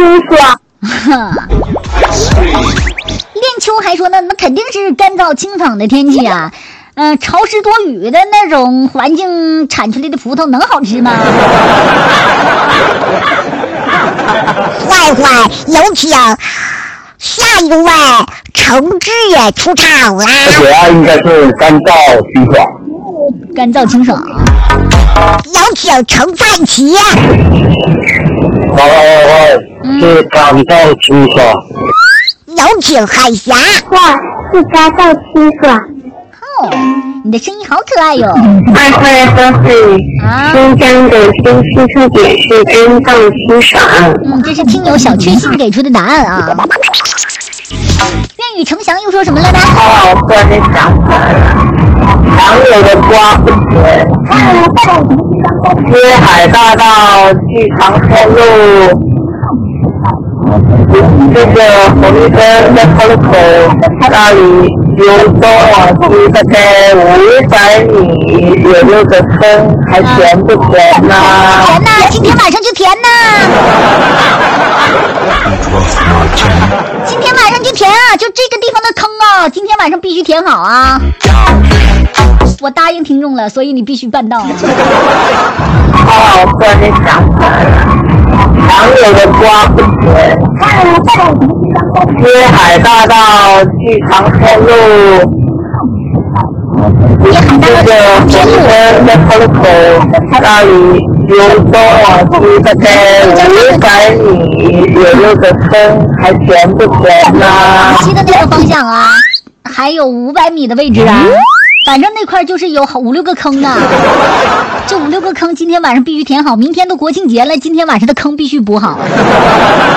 清爽。 练秋还说呢，那肯定是干燥清爽的天气啊。潮湿多雨的那种环境产出来的葡萄能好吃吗？ 坏坏，有请下一位橙汁也出场啦。 主要应该是干燥清爽。 干燥清爽。 有请橙饭旗。 好，是干燥清爽。 有请海峡。 哇，是干燥清爽。 哦，你的声音好可爱哟！ 二位都是新疆的新区特点是干燥清爽。 这是听友小确幸给出的答案啊。愿与程翔又说什么了呢？ 我个人想法了，常有的瓜不甜。接海大道去长春路。这个红绿灯在坑口那里由东往西大概500米，有6个坑，还甜不甜呢？ 甜呐，今天晚上就甜呐！今天晚上就甜啊！就这个地方的坑啊，今天晚上必须填好啊！我答应听众了，所以你必须办到。 我个人想法了，常有的瓜不甜。接海大道去长春路。这个红灯在坑口那里由东往西大概500米，有6个坑，还甜不甜呢？ 西的那个方向啊，还有500米的位置啊，反正那块就是有5、6个坑啊。这5、6个坑今天晚上必须填好，明天都国庆节了，今天晚上的坑必须补好。